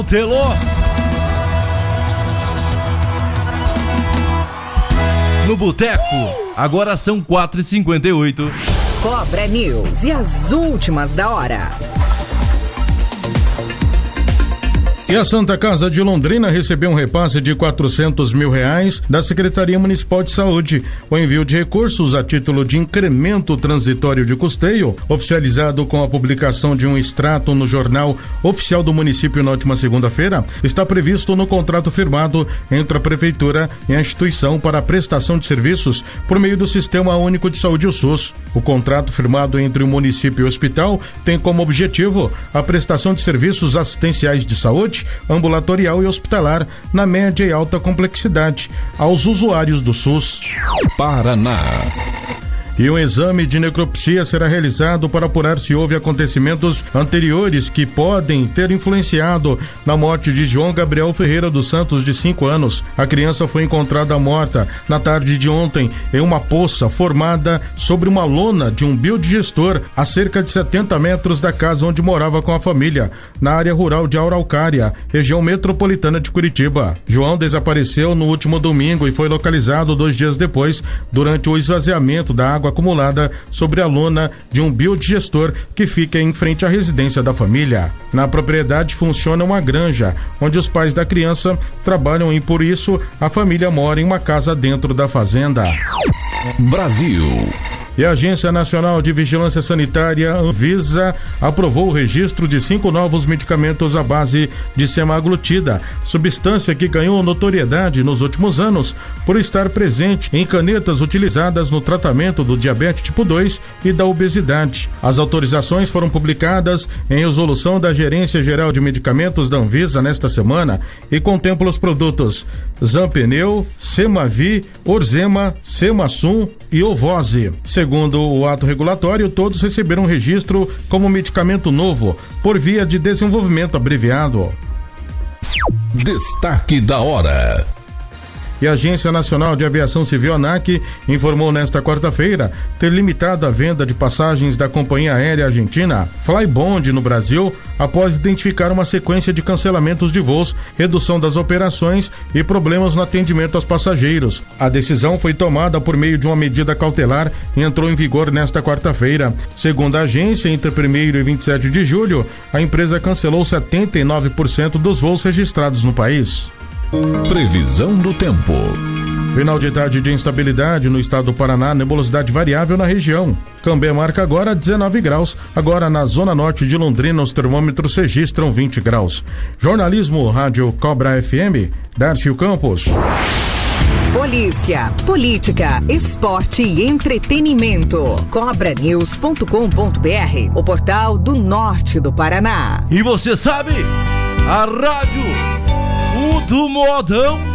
Telô. No Boteco, agora são 4h58. Cobra News e as últimas da hora. E a Santa Casa de Londrina recebeu um repasse de R$400 mil da Secretaria Municipal de Saúde. O envio de recursos a título de incremento transitório de custeio, oficializado com a publicação de um extrato no Jornal Oficial do Município na última segunda-feira, está previsto no contrato firmado entre a Prefeitura e a instituição para a prestação de serviços por meio do Sistema Único de Saúde, o SUS. O contrato firmado entre o município e o hospital tem como objetivo a prestação de serviços assistenciais de saúde, ambulatorial e hospitalar na média e alta complexidade aos usuários do SUS. Paraná. E um exame de necropsia será realizado para apurar se houve acontecimentos anteriores que podem ter influenciado na morte de João Gabriel Ferreira dos Santos, de 5 anos. A criança foi encontrada morta na tarde de ontem em uma poça formada sobre uma lona de um biodigestor a cerca de 70 metros da casa onde morava com a família, na área rural de Araucária, região metropolitana de Curitiba. João desapareceu no último domingo e foi localizado 2 dias depois, durante o esvaziamento da água acumulada sobre a lona de um biodigestor que fica em frente à residência da família. Na propriedade funciona uma granja, onde os pais da criança trabalham e por isso a família mora em uma casa dentro da fazenda. Brasil. E a Agência Nacional de Vigilância Sanitária, Anvisa, aprovou o registro de 5 novos medicamentos à base de semaglutida, substância que ganhou notoriedade nos últimos anos por estar presente em canetas utilizadas no tratamento do diabetes tipo 2 e da obesidade. As autorizações foram publicadas em resolução da Gerência Geral de Medicamentos da Anvisa nesta semana e contemplam os produtos Zanpeneu, Semavi, Orzema, Semasum e Ovose. Segundo o ato regulatório, todos receberam registro como medicamento novo, por via de desenvolvimento abreviado. Destaque da hora. E a Agência Nacional de Aviação Civil, ANAC, informou nesta quarta-feira ter limitado a venda de passagens da companhia aérea argentina Flybond no Brasil, após identificar uma sequência de cancelamentos de voos, redução das operações e problemas no atendimento aos passageiros. A decisão foi tomada por meio de uma medida cautelar e entrou em vigor nesta quarta-feira. Segundo a agência, entre 1º e 27 de julho, a empresa cancelou 79% dos voos registrados no país. Previsão do tempo. Final de tarde de instabilidade no estado do Paraná, nebulosidade variável na região. Cambé marca agora 19 graus. Agora na zona norte de Londrina, os termômetros registram 20 graus. Jornalismo, Rádio Cobra FM, Darcio Campos. Polícia, política, esporte e entretenimento. Cobranews.com.br, o portal do norte do Paraná. E você sabe, a rádio do modão